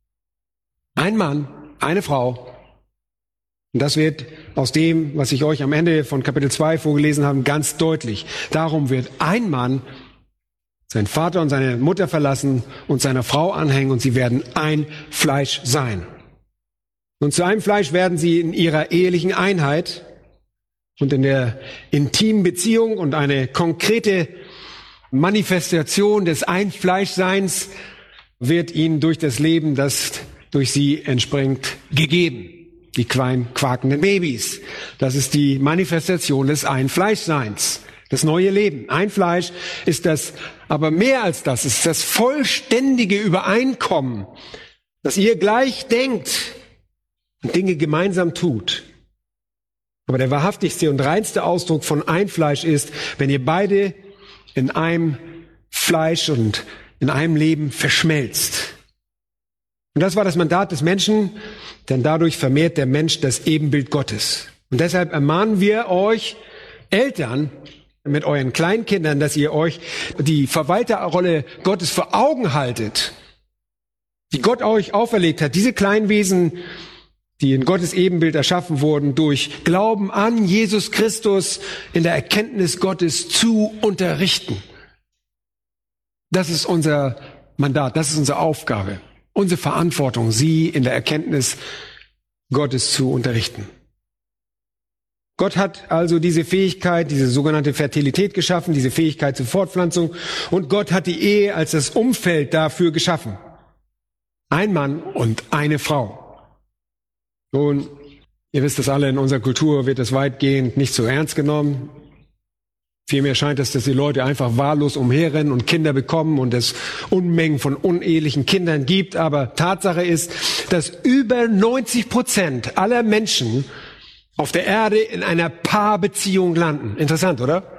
Ein Mann, eine Frau. Und das wird aus dem, was ich euch am Ende von Kapitel zwei vorgelesen habe, ganz deutlich. Darum wird ein Mann seinen Vater und seine Mutter verlassen und seiner Frau anhängen und sie werden ein Fleisch sein. Und zu einem Fleisch werden sie in ihrer ehelichen Einheit und in der intimen Beziehung und eine konkrete Manifestation des Einfleischseins wird ihnen durch das Leben, das durch sie entspringt, gegeben. Die kleinen quakenden Babys. Das ist die Manifestation des Einfleischseins. Das neue Leben. Ein Fleisch ist das, aber mehr als das, ist das vollständige Übereinkommen, dass ihr gleich denkt und Dinge gemeinsam tut. Aber der wahrhaftigste und reinste Ausdruck von ein Fleisch ist, wenn ihr beide in einem Fleisch und in einem Leben verschmelzt. Und das war das Mandat des Menschen, denn dadurch vermehrt der Mensch das Ebenbild Gottes. Und deshalb ermahnen wir euch, Eltern, mit euren Kleinkindern, dass ihr euch die Verwalterrolle Gottes vor Augen haltet, die Gott euch auferlegt hat. Diese kleinen Wesen, die in Gottes Ebenbild erschaffen wurden, durch Glauben an Jesus Christus in der Erkenntnis Gottes zu unterrichten. Das ist unser Mandat, das ist unsere Aufgabe, unsere Verantwortung, sie in der Erkenntnis Gottes zu unterrichten. Gott hat also diese Fähigkeit, diese sogenannte Fertilität geschaffen, diese Fähigkeit zur Fortpflanzung. Und Gott hat die Ehe als das Umfeld dafür geschaffen. Ein Mann und eine Frau. Nun, ihr wisst das alle, in unserer Kultur wird das weitgehend nicht so ernst genommen. Vielmehr scheint es, dass die Leute einfach wahllos umherrennen und Kinder bekommen und es Unmengen von unehelichen Kindern gibt. Aber Tatsache ist, dass über neunzig Prozent aller Menschen auf der Erde in einer Paarbeziehung landen. Interessant, oder?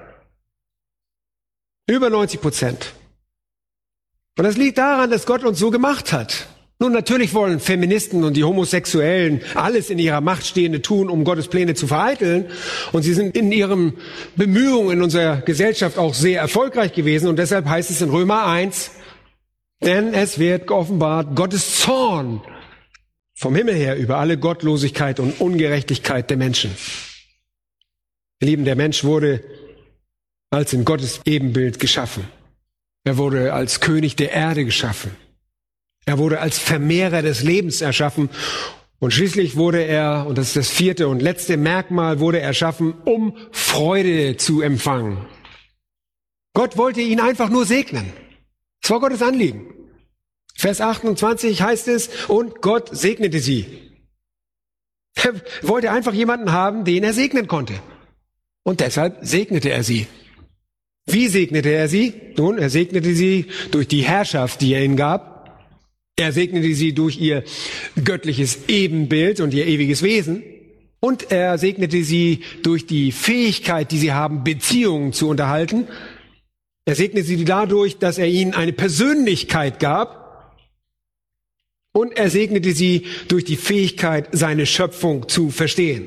Über neunzig Prozent. Und das liegt daran, dass Gott uns so gemacht hat. Nun, natürlich wollen Feministen und die Homosexuellen alles in ihrer Macht Stehende tun, um Gottes Pläne zu vereiteln. Und sie sind in ihren Bemühungen in unserer Gesellschaft auch sehr erfolgreich gewesen. Und deshalb heißt es in Römer eins, denn es wird geoffenbart, Gottes Zorn vom Himmel her über alle Gottlosigkeit und Ungerechtigkeit der Menschen. Ihr Lieben, der Mensch wurde als in Gottes Ebenbild geschaffen. Er wurde als König der Erde geschaffen. Er wurde als Vermehrer des Lebens erschaffen. Und schließlich wurde er, und das ist das vierte und letzte Merkmal, wurde er erschaffen, um Freude zu empfangen. Gott wollte ihn einfach nur segnen. Das war Gottes Anliegen. Vers achtundzwanzig heißt es, und Gott segnete sie. Er wollte einfach jemanden haben, den er segnen konnte. Und deshalb segnete er sie. Wie segnete er sie? Nun, er segnete sie durch die Herrschaft, die er ihnen gab. Er segnete sie durch ihr göttliches Ebenbild und ihr ewiges Wesen. Und er segnete sie durch die Fähigkeit, die sie haben, Beziehungen zu unterhalten. Er segnete sie dadurch, dass er ihnen eine Persönlichkeit gab. Und er segnete sie durch die Fähigkeit, seine Schöpfung zu verstehen.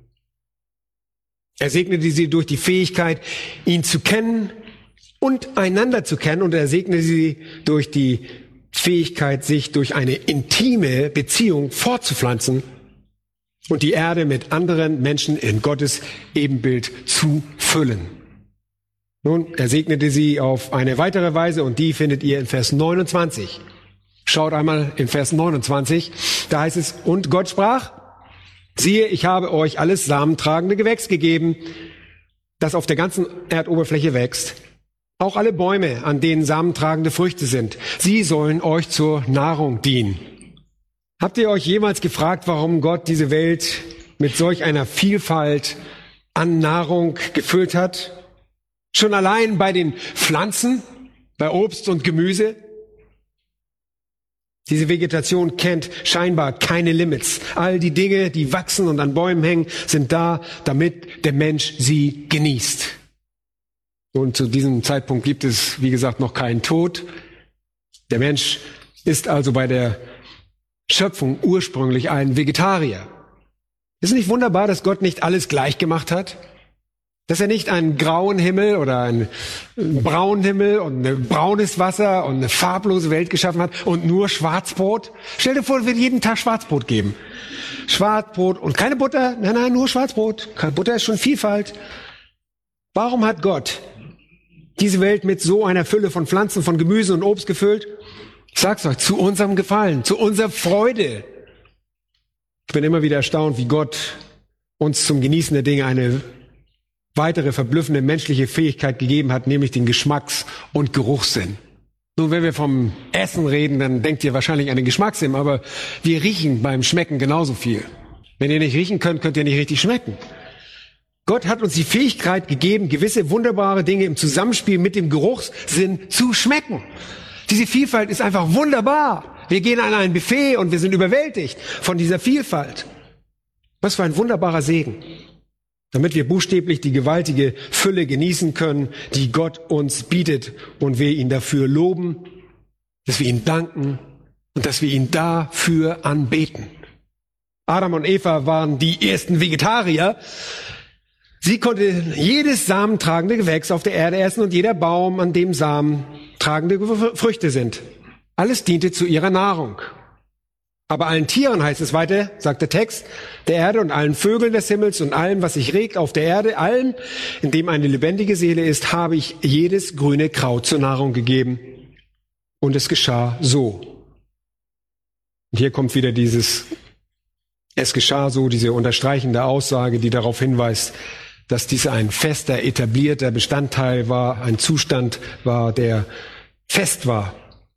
Er segnete sie durch die Fähigkeit, ihn zu kennen und einander zu kennen. Und er segnete sie durch die Fähigkeit, sich durch eine intime Beziehung fortzupflanzen und die Erde mit anderen Menschen in Gottes Ebenbild zu füllen. Nun, er segnete sie auf eine weitere Weise und die findet ihr in Vers neunundzwanzig. Schaut einmal in Vers neunundzwanzig, da heißt es, und Gott sprach, siehe, ich habe euch alles samentragende Gewächs gegeben, das auf der ganzen Erdoberfläche wächst. Auch alle Bäume, an denen samentragende Früchte sind. Sie sollen euch zur Nahrung dienen. Habt ihr euch jemals gefragt, warum Gott diese Welt mit solch einer Vielfalt an Nahrung gefüllt hat? Schon allein bei den Pflanzen, bei Obst und Gemüse? Diese Vegetation kennt scheinbar keine Limits. All die Dinge, die wachsen und an Bäumen hängen, sind da, damit der Mensch sie genießt. Und zu diesem Zeitpunkt gibt es, wie gesagt, noch keinen Tod. Der Mensch ist also bei der Schöpfung ursprünglich ein Vegetarier. Ist es nicht wunderbar, dass Gott nicht alles gleich gemacht hat? Dass er nicht einen grauen Himmel oder einen braunen Himmel und ein braunes Wasser und eine farblose Welt geschaffen hat und nur Schwarzbrot? Stell dir vor, es wird jeden Tag Schwarzbrot geben. Schwarzbrot und keine Butter. Nein, nein, nur Schwarzbrot. Keine Butter ist schon Vielfalt. Warum hat Gott diese Welt mit so einer Fülle von Pflanzen, von Gemüse und Obst gefüllt? Ich sag's euch, zu unserem Gefallen, zu unserer Freude. Ich bin immer wieder erstaunt, wie Gott uns zum Genießen der Dinge eine weitere verblüffende menschliche Fähigkeit gegeben hat, nämlich den Geschmacks- und Geruchssinn. Nun, wenn wir vom Essen reden, dann denkt ihr wahrscheinlich an den Geschmackssinn, aber wir riechen beim Schmecken genauso viel. Wenn ihr nicht riechen könnt, könnt ihr nicht richtig schmecken. Gott hat uns die Fähigkeit gegeben, gewisse wunderbare Dinge im Zusammenspiel mit dem Geruchssinn zu schmecken. Diese Vielfalt ist einfach wunderbar. Wir gehen an ein Buffet und wir sind überwältigt von dieser Vielfalt. Was für ein wunderbarer Segen. Damit wir buchstäblich die gewaltige Fülle genießen können, die Gott uns bietet und wir ihn dafür loben, dass wir ihn danken und dass wir ihn dafür anbeten. Adam und Eva waren die ersten Vegetarier. Sie konnten jedes samentragende Gewächs auf der Erde essen und jeder Baum, an dem Samen tragende Früchte sind. Alles diente zu ihrer Nahrung. Aber allen Tieren, heißt es weiter, sagt der Text, der Erde und allen Vögeln des Himmels und allem, was sich regt auf der Erde, allem, in dem eine lebendige Seele ist, habe ich jedes grüne Kraut zur Nahrung gegeben. Und es geschah so. Und hier kommt wieder dieses, es geschah so, diese unterstreichende Aussage, die darauf hinweist, dass dies ein fester, etablierter Bestandteil war, ein Zustand war, der fest war.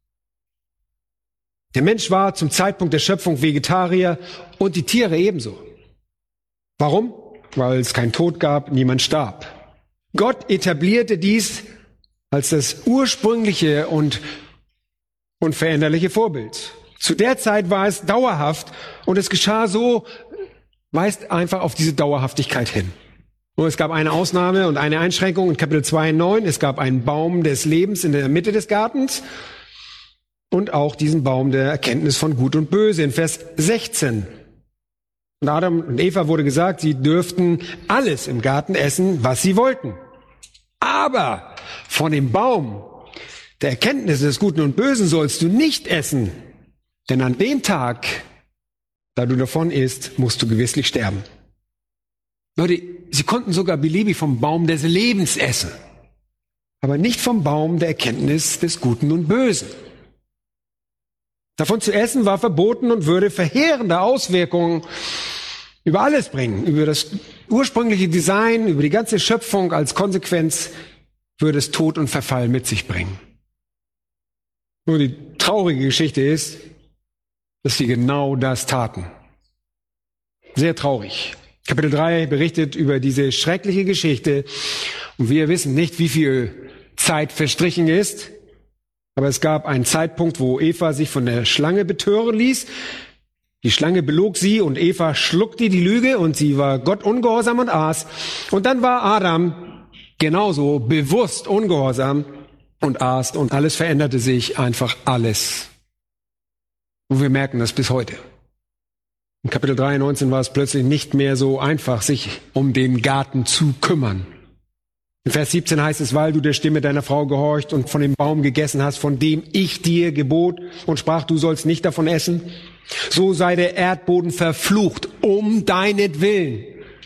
Der Mensch war zum Zeitpunkt der Schöpfung Vegetarier und die Tiere ebenso. Warum? Weil es keinen Tod gab, niemand starb. Gott etablierte dies als das ursprüngliche und unveränderliche Vorbild. Zu der Zeit war es dauerhaft und es geschah so, weist einfach auf diese Dauerhaftigkeit hin. Nur es gab eine Ausnahme und eine Einschränkung in Kapitel zwei, neun. Es gab einen Baum des Lebens in der Mitte des Gartens. Und auch diesen Baum der Erkenntnis von Gut und Böse in Vers sechzehn. Und Adam und Eva wurde gesagt, sie dürften alles im Garten essen, was sie wollten. Aber von dem Baum der Erkenntnis des Guten und Bösen sollst du nicht essen. Denn an dem Tag, da du davon isst, musst du gewisslich sterben. Leute, sie konnten sogar beliebig vom Baum des Lebens essen. Aber nicht vom Baum der Erkenntnis des Guten und Bösen. Davon zu essen war verboten und würde verheerende Auswirkungen über alles bringen. Über das ursprüngliche Design, über die ganze Schöpfung als Konsequenz würde es Tod und Verfall mit sich bringen. Nur die traurige Geschichte ist, dass sie genau das taten. Sehr traurig. Kapitel drei berichtet über diese schreckliche Geschichte. Und wir wissen nicht, wie viel Zeit verstrichen ist. Aber es gab einen Zeitpunkt, wo Eva sich von der Schlange betören ließ. Die Schlange belog sie und Eva schluckte die Lüge und sie war Gott ungehorsam und aß. Und dann war Adam genauso bewusst ungehorsam und aß und alles veränderte sich, einfach alles. Und wir merken das bis heute. In Kapitel drei, neunzehn war es plötzlich nicht mehr so einfach, sich um den Garten zu kümmern. In Vers siebzehn heißt es, weil du der Stimme deiner Frau gehorcht und von dem Baum gegessen hast, von dem ich dir gebot und sprach, du sollst nicht davon essen, so sei der Erdboden verflucht um deinetwillen.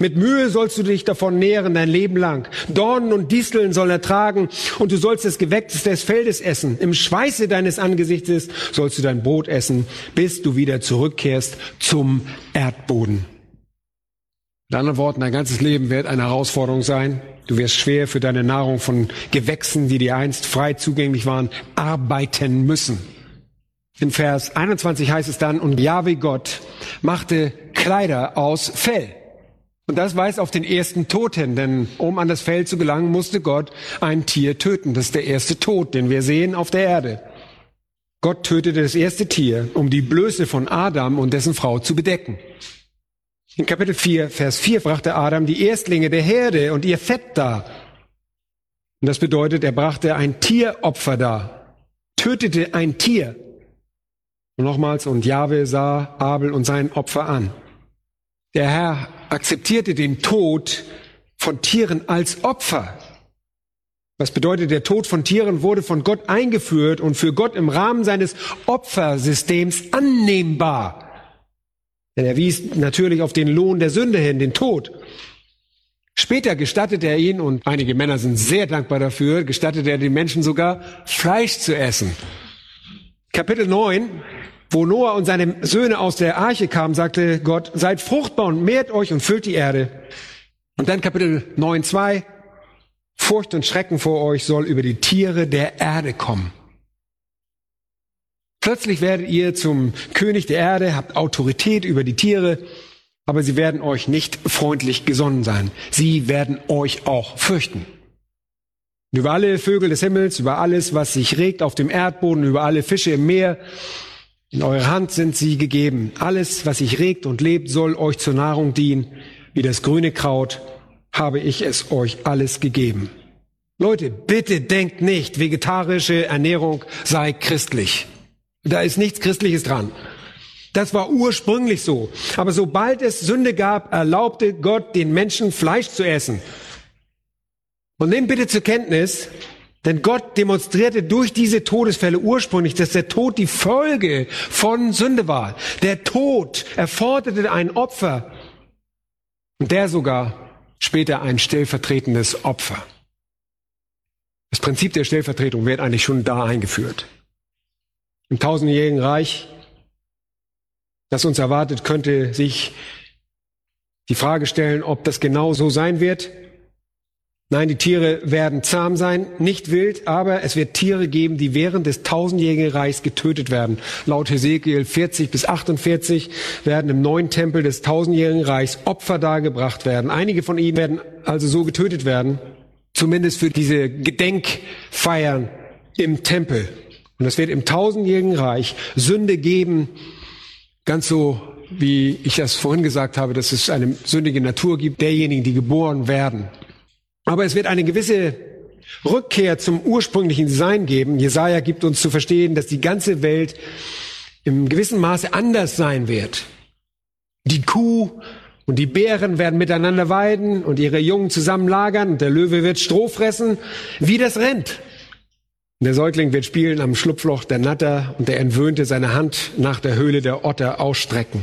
Mit Mühe sollst du dich davon nähren dein Leben lang. Dornen und Disteln soll er tragen und du sollst das Gewächs des Feldes essen. Im Schweiße deines Angesichtes sollst du dein Brot essen, bis du wieder zurückkehrst zum Erdboden. Mit anderen Worten, dein ganzes Leben wird eine Herausforderung sein. Du wirst schwer für deine Nahrung von Gewächsen, die dir einst frei zugänglich waren, arbeiten müssen. In Vers einundzwanzig heißt es dann, und Jahwe Gott machte Kleider aus Fell. Und das weist auf den ersten Tod hin, denn um an das Fell zu gelangen, musste Gott ein Tier töten. Das ist der erste Tod, den wir sehen auf der Erde. Gott tötete das erste Tier, um die Blöße von Adam und dessen Frau zu bedecken. In Kapitel vier, Vers vier brachte Adam die Erstlinge der Herde und ihr Fett dar. Und das bedeutet, er brachte ein Tieropfer dar, tötete ein Tier. Und nochmals, und Jahwe sah Abel und sein Opfer an. Der Herr akzeptierte den Tod von Tieren als Opfer. Was bedeutet, der Tod von Tieren wurde von Gott eingeführt und für Gott im Rahmen seines Opfersystems annehmbar. Denn er wies natürlich auf den Lohn der Sünde hin, den Tod. Später gestattete er ihn, und einige Männer sind sehr dankbar dafür, gestattete er den Menschen sogar, Fleisch zu essen. Kapitel neun, wo Noah und seine Söhne aus der Arche kamen, sagte Gott, seid fruchtbar und mehrt euch und füllt die Erde. Und dann Kapitel neun, zwei, Furcht und Schrecken vor euch soll über die Tiere der Erde kommen. Plötzlich werdet ihr zum König der Erde, habt Autorität über die Tiere, aber sie werden euch nicht freundlich gesonnen sein. Sie werden euch auch fürchten. Und über alle Vögel des Himmels, über alles, was sich regt auf dem Erdboden, über alle Fische im Meer, in eure Hand sind sie gegeben. Alles, was sich regt und lebt, soll euch zur Nahrung dienen. Wie das grüne Kraut habe ich es euch alles gegeben. Leute, bitte denkt nicht, vegetarische Ernährung sei christlich. Da ist nichts Christliches dran. Das war ursprünglich so. Aber sobald es Sünde gab, erlaubte Gott den Menschen Fleisch zu essen. Und nehmt bitte zur Kenntnis, denn Gott demonstrierte durch diese Todesfälle ursprünglich, dass der Tod die Folge von Sünde war. Der Tod erforderte ein Opfer und der sogar später ein stellvertretendes Opfer. Das Prinzip der Stellvertretung wird eigentlich schon da eingeführt. Im tausendjährigen Reich, das uns erwartet, könnte sich die Frage stellen, ob das genau so sein wird. Nein, die Tiere werden zahm sein, nicht wild, aber es wird Tiere geben, die während des tausendjährigen Reichs getötet werden. Laut Hesekiel vierzig bis achtundvierzig werden im neuen Tempel des tausendjährigen Reichs Opfer dargebracht werden. Einige von ihnen werden also so getötet werden, zumindest für diese Gedenkfeiern im Tempel. Und es wird im tausendjährigen Reich Sünde geben, ganz so wie ich das vorhin gesagt habe, dass es eine sündige Natur gibt, derjenigen, die geboren werden. Aber es wird eine gewisse Rückkehr zum ursprünglichen Design geben. Jesaja gibt uns zu verstehen, dass die ganze Welt im gewissen Maße anders sein wird. Die Kuh und die Bären werden miteinander weiden und ihre Jungen zusammen lagern und der Löwe wird Stroh fressen, wie das Rind. Der Säugling wird spielen am Schlupfloch der Natter und der Entwöhnte seine Hand nach der Höhle der Otter ausstrecken.